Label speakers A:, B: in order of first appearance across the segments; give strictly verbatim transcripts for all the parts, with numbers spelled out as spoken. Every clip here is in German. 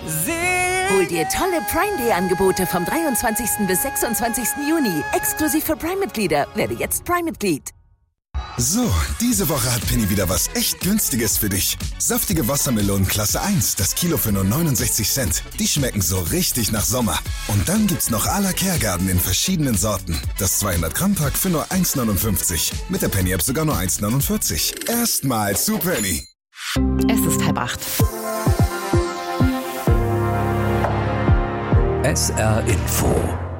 A: Hol dir tolle Prime-Day-Angebote vom dreiundzwanzigsten bis sechsundzwanzigsten Juni. Exklusiv für Prime-Mitglieder. Werde jetzt Prime-Mitglied.
B: So, diese Woche hat Penny wieder was echt Günstiges für dich. Saftige Wassermelonen Klasse eins, das Kilo für nur neunundsechzig Cent. Die schmecken so richtig nach Sommer. Und dann gibt's noch à la Kergarten in verschiedenen Sorten. Das zweihundert Gramm Pack für nur eins neunundfünfzig. Mit der Penny-App sogar nur eins neunundvierzig. Erstmal zu Penny.
C: Es ist halb acht.
D: S R Info.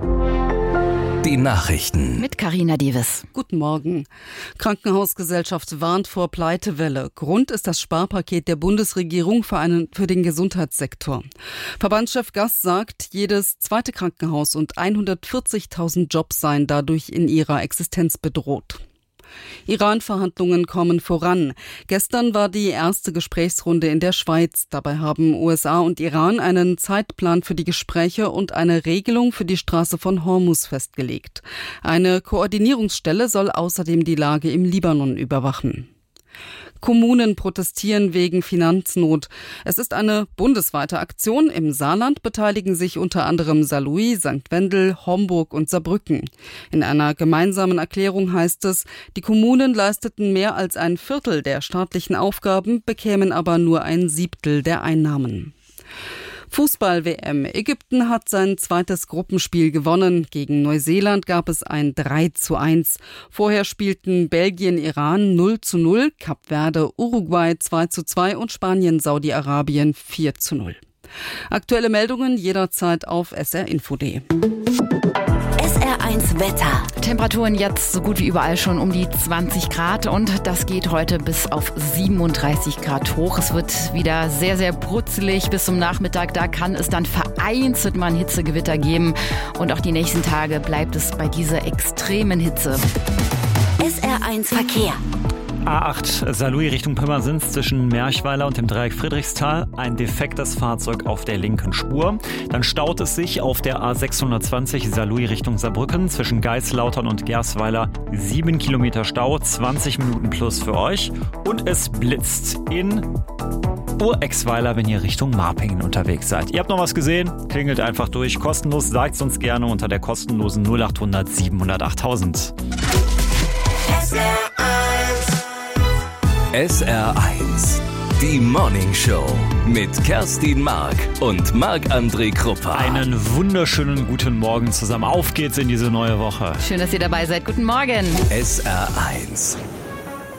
D: Die Nachrichten.
C: Mit Carina Diewes.
E: Guten Morgen. Krankenhausgesellschaft warnt vor Pleitewelle. Grund ist das Sparpaket der Bundesregierung für, einen, für den Gesundheitssektor. Verbandschef Gass sagt, jedes zweite Krankenhaus und hundertvierzigtausend Jobs seien dadurch in ihrer Existenz bedroht. Iran-Verhandlungen kommen voran. Gestern war die erste Gesprächsrunde in der Schweiz. Dabei haben U S A und Iran einen Zeitplan für die Gespräche und eine Regelung für die Straße von Hormuz festgelegt. Eine Koordinierungsstelle soll außerdem die Lage im Libanon überwachen. Kommunen protestieren wegen Finanznot. Es ist eine bundesweite Aktion. Im Saarland beteiligen sich unter anderem Saarlouis, Sankt Wendel, Homburg und Saarbrücken. In einer gemeinsamen Erklärung heißt es, die Kommunen leisteten mehr als ein Viertel der staatlichen Aufgaben, bekämen aber nur ein Siebtel der Einnahmen. Fußball-W M. Ägypten hat sein zweites Gruppenspiel gewonnen. Gegen Neuseeland gab es ein drei zu eins. Vorher spielten Belgien, Iran null zu null, Kap Verde, Uruguay zwei zu zwei und Spanien, Saudi-Arabien vier zu null. Aktuelle Meldungen jederzeit auf s r info punkt d e.
A: S R eins Wetter.
C: Temperaturen jetzt so gut wie überall schon um die zwanzig Grad und das geht heute bis auf siebenunddreißig Grad hoch. Es wird wieder sehr, sehr brutzelig bis zum Nachmittag. Da kann es dann vereinzelt mal ein Hitzegewitter geben. Und auch die nächsten Tage bleibt es bei dieser extremen Hitze.
A: S R eins Verkehr.
F: A acht Saarlouis Richtung Pirmasens zwischen Merchweiler und dem Dreieck Friedrichsthal. Ein defektes Fahrzeug auf der linken Spur. Dann staut es sich auf der A sechshundertzwanzig Saarlouis Richtung Saarbrücken zwischen Geislautern und Gersweiler. Sieben Kilometer Stau, zwanzig Minuten plus für euch. Und es blitzt in Urexweiler, wenn ihr Richtung Marpingen unterwegs seid. Ihr habt noch was gesehen? Klingelt einfach durch. Kostenlos, sagt es uns gerne unter der kostenlosen null acht hundert siebenhundertacht tausend.
A: S R eins.
D: S R eins. Die Morning Show mit Kerstin Mark und Marc-André Kruppa.
F: Einen wunderschönen guten Morgen zusammen. Auf geht's in diese neue Woche.
C: Schön, dass ihr dabei seid. Guten Morgen.
D: S R eins.